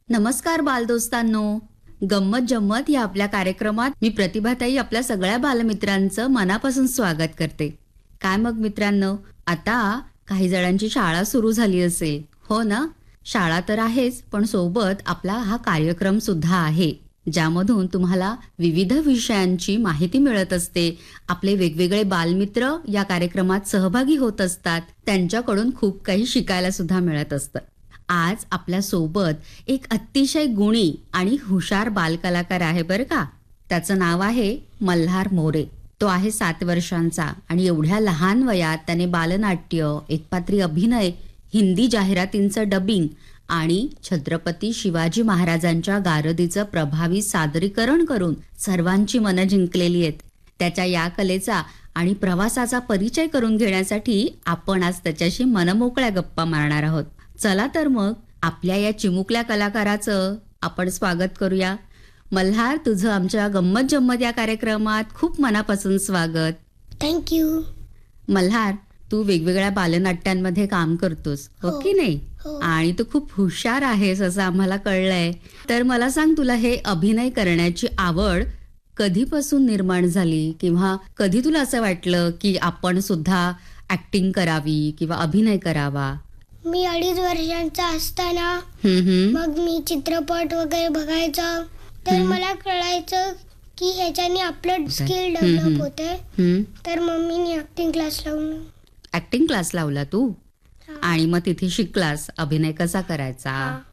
नमस्कार बालदोस्तांनो. गंमत जम्मत या आपल्या कार्यक्रमात मी प्रतिभाताई आपल्या सगळ्या बालमित्रांचं मनापासून स्वागत करते. काय मग मित्रांनो, आता काही जणांची शाळा सुरू झाली असेल, हो ना? शाळा तर आहेच, पण सोबत आपला हा कार्यक्रम सुद्धा आहे, ज्यामधून तुम्हाला विविध विषयांची माहिती मिळत असते. आपले वेगवेगळे बालमित्र या कार्यक्रमात सहभागी होत असतात. त्यांच्याकडून खूप काही शिकायला सुद्धा मिळत असतं. आज आपल्या सोबत एक अतिशय गुणी आणि हुशार बालकलाकार आहे बरं का. त्याचं नाव आहे मल्हार मोरे. तो आहे 7 वर्षांचा आणि एवढ्या लहान वयात त्याने बालनाट्य, एकपात्री अभिनय, हिंदी जाहिरातींचं डबिंग आणि छत्रपती शिवाजी महाराजांच्या गारदीचं प्रभावी सादरीकरण करून सर्वांची मनं जिंकलेली आहेत. त्याच्या या कलेचा आणि प्रवासाचा परिचय करून घेण्यासाठी आपण आज त्याच्याशी मनमोकळ्या गप्पा मारणार आहोत. चला तर मग आपल्या या चिमुकल्या कलाकाराचं आपण स्वागत करूया. मल्हार, तुझं आमच्या गंमत जम्मत या कार्यक्रमात खूप मनापासून स्वागत. थँक्यू. मल्हार, तू वेगवेगळ्या बालनाट्यांमध्ये काम करतोस, हो की नाही? आणि तू खूप हुशार आहेस असं आम्हाला कळलंय. तर मला सांग, तुला हे अभिनय करण्याची आवड कधीपासून निर्माण झाली, किंवा कधी तुला असं वाटलं की आपण सुद्धा ऍक्टिंग करावी किंवा अभिनय करावा? मी 2.5 वर्षांचा असताना मग मी चित्रपट वगैरे बघायचं, तर मला कळायचं की ह्याच्याने आपलं स्किल डेव्हलप होते. तर मम्मीने ऍक्टिंग क्लास लावला. ऍक्टिंग क्लास लावला तू? आणि मग तिथे शिकलास अभिनय कसा करायचा?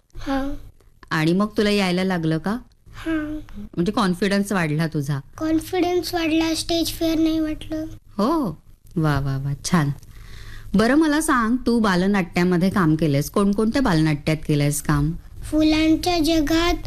आणि मग तुला यायला लागलं का? म्हणजे कॉन्फिडन्स वाढला तुझा? कॉन्फिडन्स वाढला, स्टेज फेअर नाही वाटलं. हो, वा वा वा, छान. बरं मला सांग, तू बालनाट्यामध्ये काम केलंयस, कोणकोणत्या बालनाट्यात केलंयस काम? फुलांच्या जगात,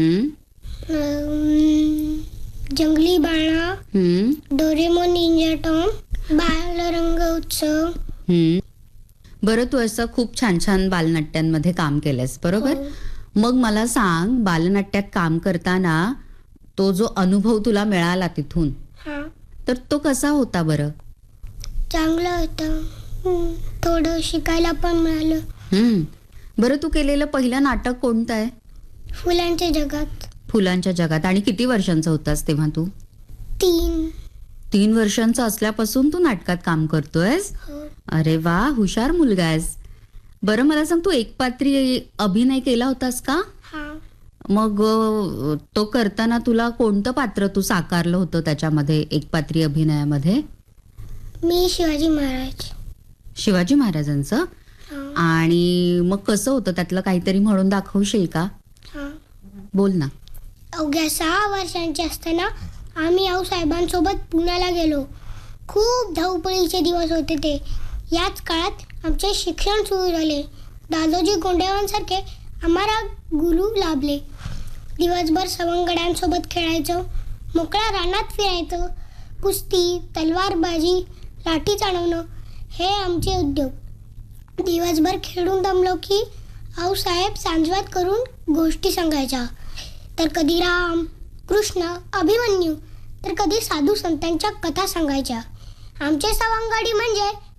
जंगली बाळा, डोरेमोन निंजा टॉम, बालरंग उत्सव. बरं, तू असं खूप छान छान बालनाट्यांमध्ये काम केलंयस, बरोबर? मग मला सांग, बालनाट्यात काम करताना तो जो अनुभव तुला मिळाला तिथून, तर तो कसा होता बरं? चांगला होता. थोडं शिकायला पण मिळालं. बरं, तू केलेलं पहिलं नाटक कोणतं आहे? फुलांच्या जगात. फुलांच्या जगात. आणि किती वर्षांचा होतास तेव्हा तू? 3 वर्षांचा असल्यापासून तू नाटकात काम करतोयस? अरे वा, हुशार मुलगा आहेस. बरं मला सांग, तू एकपात्री अभिनय केला होतास का? मग तो करताना तुला कोणतं पात्र तू साकारलं होतं त्याच्यामध्ये, एकपात्री अभिनयामध्ये? मी शिवाजी महाराज. शिवाजी महाराजांचं? आणि मग कसं होतं, त्यातलं काहीतरी म्हणून दाखवशील का? बोल ना. अवघ्या 6 वर्षांचे असताना आम्ही आऊसाहेबांसोबत पुण्याला गेलो. खूप धावपळीचे दिवस होते ते. याच काळात आमचे शिक्षण सुरू झाले. दादोजी कोंडेवांसारखे आम्हाला गुरु लाभले. दिवसभर सवंगड्यांसोबत खेळायचं, मोकळ्या रानात फिरायचं, कुस्ती, तलवारबाजी, लाठी चालवणं हे आमचे उद्योग. दिवसभर खेळून दमलो की आऊसाहेब सांजवाद करून गोष्टी सांगायच्या. तर कधी राम, कृष्ण, अभिमन्यू, तर कधी साधू संतांच्या कथा सांगायच्या. आमचे सवंगडी म्हणजे